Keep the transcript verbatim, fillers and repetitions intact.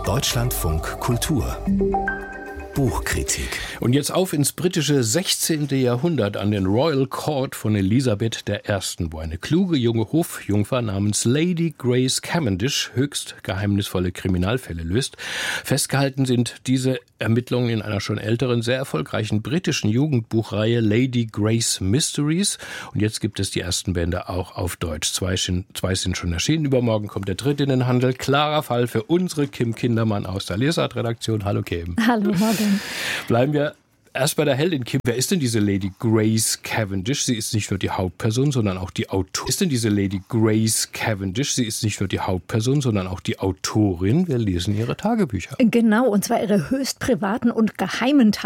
Deutschlandfunk Kultur Buchkritik. Und jetzt auf ins britische sechzehnte. Jahrhundert an den Royal Court von Elisabeth der Ersten., wo eine kluge junge Hofjungfer namens Lady Grace Cavendish höchst geheimnisvolle Kriminalfälle löst. Festgehalten sind diese Ermittlungen in einer schon älteren, sehr erfolgreichen britischen Jugendbuchreihe Lady Grace Mysteries. Und jetzt gibt es die ersten Bände auch auf Deutsch. Zwei, zwei sind schon erschienen. Übermorgen kommt der dritte in den Handel. Klarer Fall für unsere Kim Kindermann aus der Lesart-Redaktion. Hallo Kim. Hallo Morgen. Bleiben wir erst bei der Heldin Kim. Wer ist denn diese Lady Grace Cavendish? Sie ist nicht nur die Hauptperson, sondern auch die Autorin. Ist denn diese Lady Grace Cavendish? Sie ist nicht nur die Hauptperson, sondern auch die Autorin. Wir lesen ihre Tagebücher. Genau, und zwar ihre höchst privaten und geheimen Tagebücher.